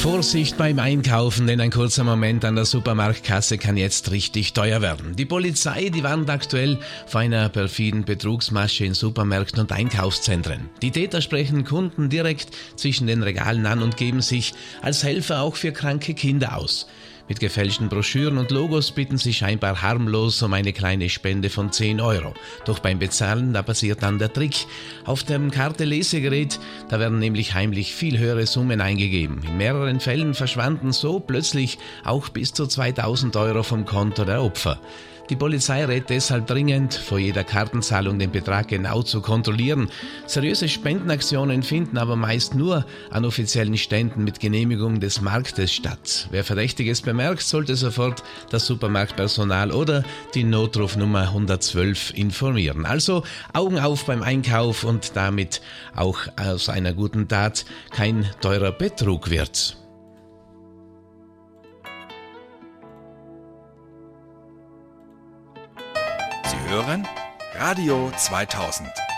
Vorsicht beim Einkaufen, denn ein kurzer Moment an der Supermarktkasse kann jetzt richtig teuer werden. Die Polizei, die warnt aktuell vor einer perfiden Betrugsmasche in Supermärkten und Einkaufszentren. Die Täter sprechen Kunden direkt zwischen den Regalen an und geben sich als Helfer auch für kranke Kinder aus. Mit gefälschten Broschüren und Logos bitten sie scheinbar harmlos um eine kleine Spende von 10 Euro. Doch beim Bezahlen, da passiert dann der Trick. Auf dem Karte-Lesegerät, da werden nämlich heimlich viel höhere Summen eingegeben. In mehreren Fällen verschwanden so plötzlich auch bis zu 2000 Euro vom Konto der Opfer. Die Polizei rät deshalb dringend, vor jeder Kartenzahlung den Betrag genau zu kontrollieren. Seriöse Spendenaktionen finden aber meist nur an offiziellen Ständen mit Genehmigung des Marktes statt. Wer Verdächtiges bemerkt, sollte sofort das Supermarktpersonal oder die Notrufnummer 112 informieren. Also Augen auf beim Einkauf und damit auch aus einer guten Tat kein teurer Betrug wird. Sie hören Radio 2000.